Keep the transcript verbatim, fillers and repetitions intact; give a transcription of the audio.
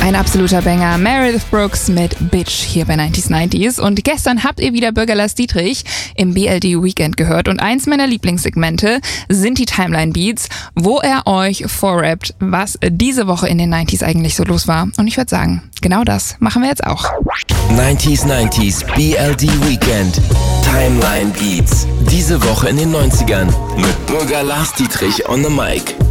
Ein absoluter Banger, Meredith Brooks mit Bitch hier bei neunzig neunzig. Und gestern habt ihr wieder Bürger Lars Dietrich im B L D Weekend gehört. Und eins meiner Lieblingssegmente sind die Timeline Beats, wo er euch vorrappt, was diese Woche in den neunziger eigentlich so los war. Und ich würde sagen, genau das machen wir jetzt auch. neunzig neunzig B L D Weekend. Timeline Beats. Diese Woche in den neunzigern mit Bürger Lars Dietrich on the mic.